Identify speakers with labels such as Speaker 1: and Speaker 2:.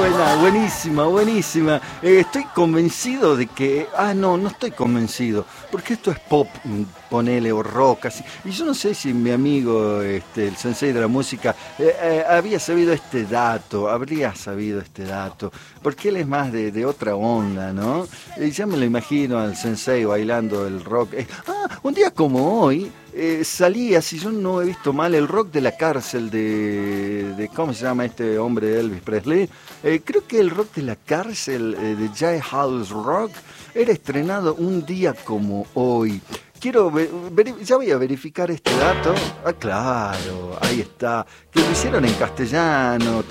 Speaker 1: Buenísima, buenísima. Estoy convencido de que... no estoy convencido. Porque esto es pop, ponele, o rock, así. Y yo no sé si mi amigo, el sensei de la música, habría sabido este dato. Porque él es más de otra onda, ¿no? Ya me lo imagino al sensei bailando el rock. Un día como hoy... salía, si yo no he visto mal, el rock de la cárcel ¿cómo se llama este hombre de Elvis Presley? Creo que el rock de la cárcel de Jailhouse Rock era estrenado un día como hoy. Ya voy a verificar este dato. Claro, ahí está. Que lo hicieron en castellano.